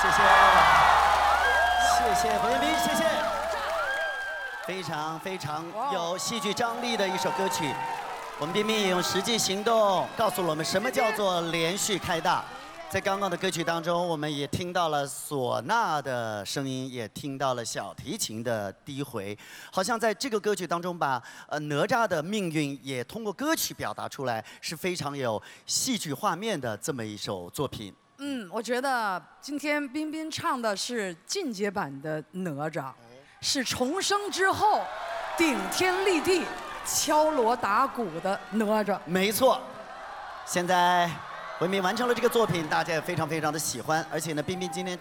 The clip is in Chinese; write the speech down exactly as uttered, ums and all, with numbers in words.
谢谢，谢谢何彦斌，谢谢。非常非常有戏剧张力的一首歌曲，我们彬彬也用实际行动告诉了我们什么叫做连续开大。在刚刚的歌曲当中，我们也听到了唢呐的声音，也听到了小提琴的低回，好像在这个歌曲当中把呃哪吒的命运也通过歌曲表达出来，是非常有戏剧画面的这么一首作品。 嗯，我觉得今天彬彬唱的是进阶版的哪吒，是重生之后顶天立地、敲锣打鼓的哪吒。 没错，现在文明完成了这个作品，大家也非常非常的喜欢，而且呢，彬彬今天唱。